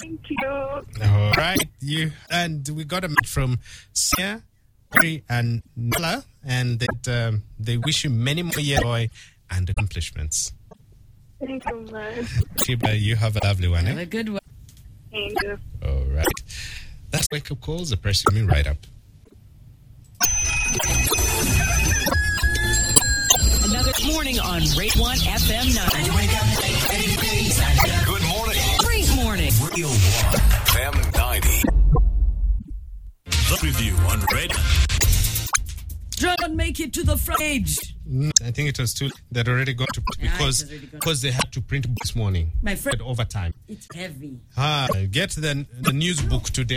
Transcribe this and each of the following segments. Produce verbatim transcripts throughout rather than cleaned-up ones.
Thank you. All right, you and we got a message from Sia, Harry, and Nala, and that um, they wish you many more years of joy and accomplishments. Thank you, man. Shiba, you have a lovely one. Have Eh? a good one. Thank you. All right, that's wake up calls. The press me right up. Another morning on Rate One F M nine. Good morning. Great morning. Radio One F M ninety. The review on Red. Don't make it to the front page. Mm, I think it was too. They'd already got to Yeah, because it was already gone. because they had to print this morning. My friend, At overtime. it's heavy. Ah, get the the news book today.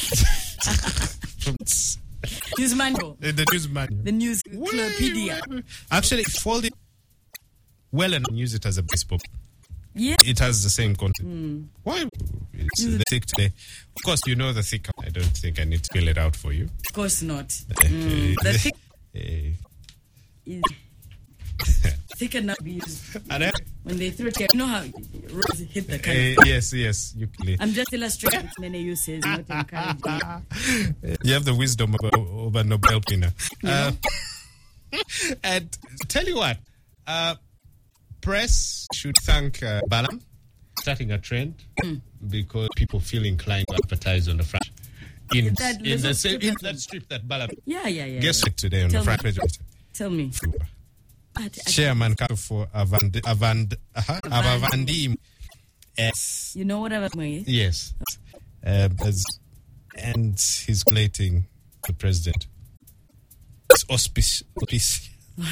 News manual. the, the news manual. The news encyclopedia. Actually, fold it well and use it as a base book. Yeah. It has the same content. Mm. Why? It's the thick today. Of course, you know the thick. I don't think I need to spell it out for you. Of course not. Eh, Mm. The thick eh, is thick enough to be used. and, eh, When they throw it, you know how rose hit the eh, kind. yes, yes, you clear. I'm just illustrating many uses, not encouraging. You have the wisdom of, of a Nobel winner. Uh, and tell you what, uh, press should thank uh, Balam starting a trend Mm. because people feel inclined to advertise on the front. In, That in, little the same, strip in of- that strip that Balam. Yeah, yeah, yeah. Guess yeah. it today on Tell the front me. page. of it. Tell me. Fuba. I- I- Chairman Kato for Avand, Avand, uh, Avandi. Yes. You know what I'm saying? Yes. Uh, as, and he's collating the president. It's auspice. auspice.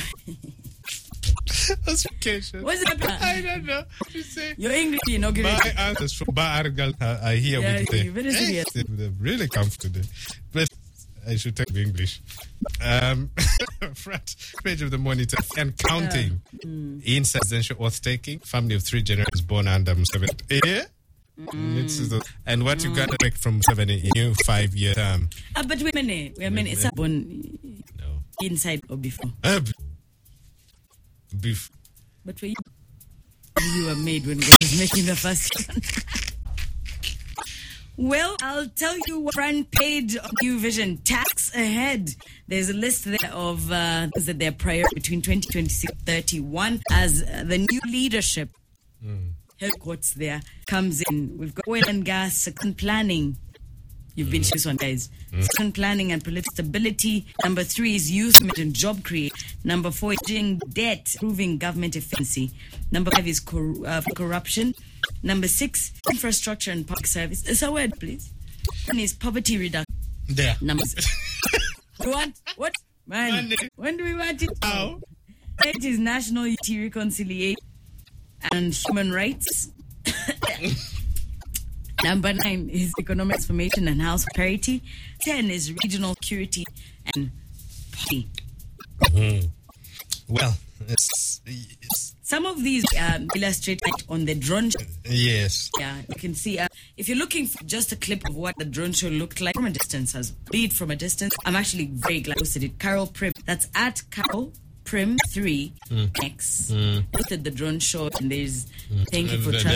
Auspication. What's that? I don't know. You say. Your English, you know, give My it. answers from Bar Argal are, are here Yeah, with the you're very serious. They- They've really come today. But I should take the English. Um, front page of the Monitor and counting. Mm. In presidential oath taking, family of three generations born under Museveni. Yeah? It's the- And what you got to make from Museveni in new five year term? Ah, but wait a minute. Wait a minute. It's born No. inside or before. Uh, b- beef. But were you, you were made when God was making the first one. Well, I'll tell you what front page of New Vision. Tax ahead. There's a list there of uh, things that they're prior between twenty twenty-six and thirty-one as uh, the new leadership headquarters there comes in. We've got oil and gas, second planning. You've been to this one, guys. Second planning and political stability. Number three is youth and job creation. Number four is managing debt, improving government efficiency. Number five is cor- uh, corruption. Number six, infrastructure and public service. It's a word, please. One is poverty reduction. There. Number six. What? What? Man, Monday. when do we want it? How? It is national unity, reconciliation, and human rights. Number nine is economic transformation and house parity. Ten is regional security and poverty. Well, it's, it's Some of these um, illustrate it on the drone show. yes. Yeah, you can see. Uh, if you're looking for just a clip of what the drone show looked like from a distance, as be it from a distance, I'm actually very glad I posted it. Carol Prim. That's at Carol Prim three X. Posted the drone show, and there's thank you for There's trusting